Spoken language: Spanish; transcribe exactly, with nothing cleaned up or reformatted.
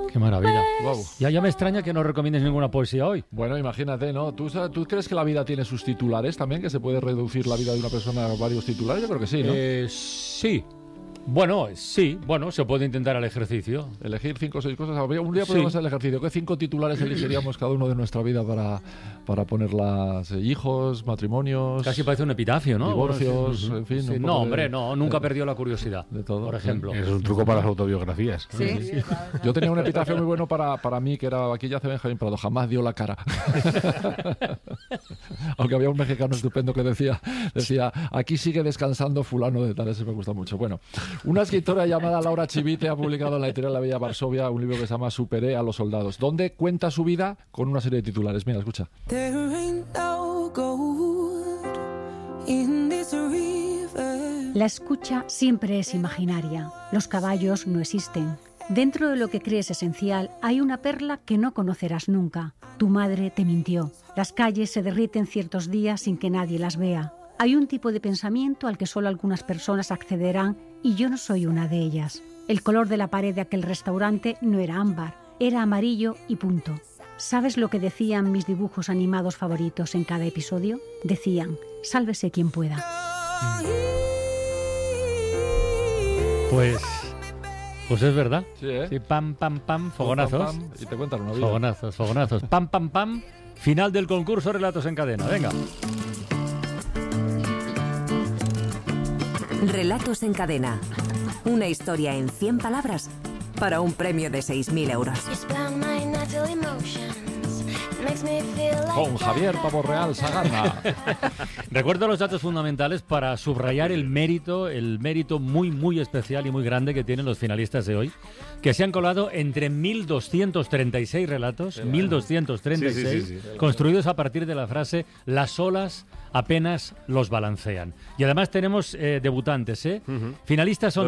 Qué maravilla. Wow. Ya, ya me extraña que no recomiendes ninguna poesía hoy. Bueno, imagínate, ¿no? ¿Tú, sabes- ¿Tú crees que la vida tiene sus titulares también? ¿Que se puede reducir la vida de una persona a varios titulares? Yo creo que sí, ¿no? Eh, sí. Bueno, sí. Bueno, se puede intentar el ejercicio. Elegir cinco o seis cosas. Un día Sí. podemos hacer el ejercicio. ¿Qué cinco titulares elegiríamos cada uno de nuestra vida para, para ponerlas? Eh, hijos, matrimonios... Casi parece un epitafio, ¿no? Divorcios, Bueno, sí. en fin, Sí, un no, poco de- hombre, no. Nunca de- perdió la curiosidad. de todo. Por ejemplo. Es un truco para las autobiografías. Sí. Yo tenía un epitafio muy bueno para, para mí, que era, aquí yace Benjamín Prado, jamás dio la cara. Aunque había un mexicano estupendo que decía, decía, aquí sigue descansando fulano de tal, ese me gusta mucho. Bueno, una escritora llamada Laura Chivite ha publicado en la editorial La Bella Varsovia un libro que se llama Superé a los soldados, donde cuenta su vida con una serie de titulares. Mira, escucha. There ain't no gold in this river. La escucha siempre es imaginaria. Los caballos no existen. Dentro de lo que crees esencial hay una perla que no conocerás nunca. Tu madre te mintió. Las calles se derriten ciertos días sin que nadie las vea. Hay un tipo de pensamiento al que solo algunas personas accederán y yo no soy una de ellas. El color de la pared de aquel restaurante no era ámbar, era amarillo y punto. ¿Sabes lo que decían mis dibujos animados favoritos en cada episodio? Decían, sálvese quien pueda. Pues, pues es verdad. Sí, ¿eh? Sí, pam, pam, pam, fogonazos. Pam, pam, y te cuentan una vida. Fogonazos, fogonazos. Pam, pam, pam. Final del concurso Relatos en Cadena. Venga. Relatos en cadena. Una historia en cien palabras para un premio de seis mil euros. Con Javier Pavorreal Sagarna. Recuerdo los datos fundamentales para subrayar el mérito, el mérito muy, muy especial y muy grande que tienen los finalistas de hoy, que se han colado entre mil doscientos treinta y seis relatos, mil doscientos treinta y seis, Sí, sí, sí, sí. construidos a partir de la frase «las olas apenas los balancean». Y además tenemos eh, debutantes, ¿eh? Finalistas son